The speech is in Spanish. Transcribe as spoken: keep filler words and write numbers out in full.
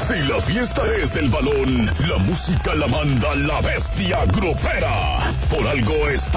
Si la fiesta es del balón, la música la manda la bestia grupera. Por algo está